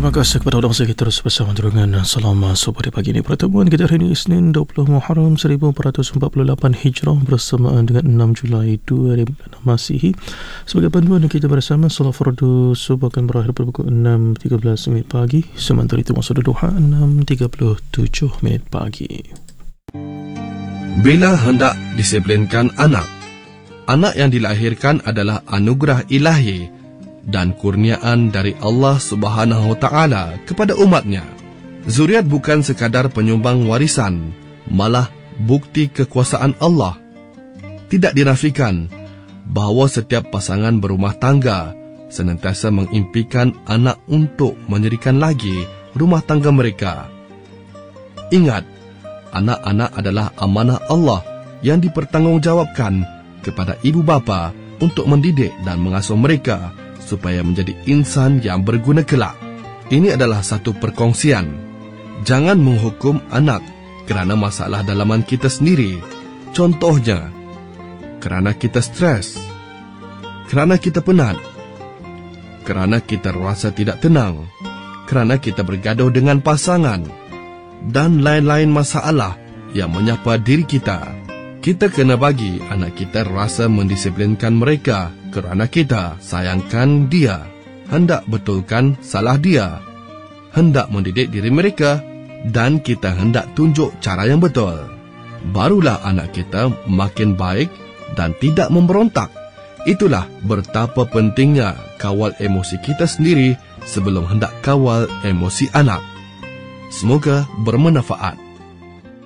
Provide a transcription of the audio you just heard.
Terima kasih kepada Allah kita terus bersama dengan Salam Subuh di pagi ini. Pertemuan kita hari ini Isnin 20 Muharram 1448 Hijrah bersamaan dengan 6 Julai 2006 Masihi. Sebagai panduan kita bersama solat fardu subuh akan berakhir pada pukul 6.13 pagi. Sementara itu masa duha 6.37 pagi. Bila hendak disiplinkan anak yang dilahirkan adalah anugerah ilahi dan kurniaan dari Allah Subhanahu Wa Taala kepada umatnya. Zuriat bukan sekadar penyumbang warisan, malah bukti kekuasaan Allah. Tidak dinafikan bahawa setiap pasangan berumah tangga senantiasa mengimpikan anak untuk menyerikan lagi rumah tangga mereka. Ingat, anak-anak adalah amanah Allah yang dipertanggungjawabkan kepada ibu bapa untuk mendidik dan mengasuh mereka supaya menjadi insan yang berguna kelak. Ini adalah satu perkongsian. Jangan menghukum anak kerana masalah dalaman kita sendiri. Contohnya, kerana kita stres, kerana kita penat, kerana kita rasa tidak tenang, kerana kita bergaduh dengan pasangan, dan lain-lain masalah yang menyapa diri kita. Kita kena bagi anak kita rasa mendisiplinkan mereka kerana kita sayangkan dia, hendak betulkan salah dia, hendak mendidik diri mereka dan kita hendak tunjuk cara yang betul. Barulah anak kita makin baik dan tidak memberontak. Itulah betapa pentingnya kawal emosi kita sendiri sebelum hendak kawal emosi anak. Semoga bermanfaat.